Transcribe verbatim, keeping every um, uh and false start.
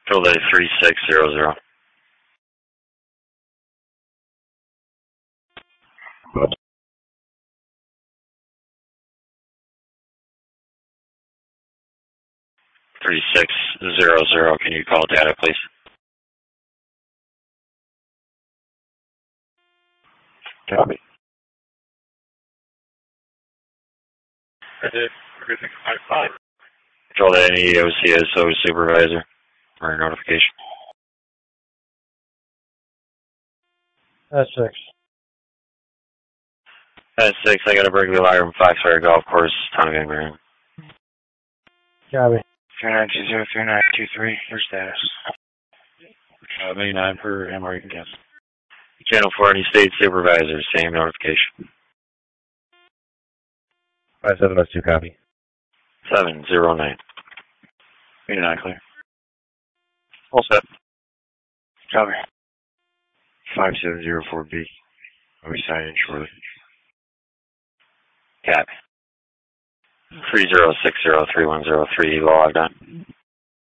Control day three six zero zero. three six zero zero, can you call data, please? Copy. I did. Everything fine. Control day any O C S O supervisor or notification. That's six. That's six, I got a burglary alarm from Foxfire Golf Course, Town of Van Buren. Copy. three nine two zero three nine two three, your status. Uh, ninety-nine per M R E contest. Channel four, any state supervisor, same notification. five seven oh two, copy. seven zero nine. eighty-nine clear. All set. Copy. five seven zero four B. I'll be signing shortly. Cap. three zero six zero three one zero three, logged on.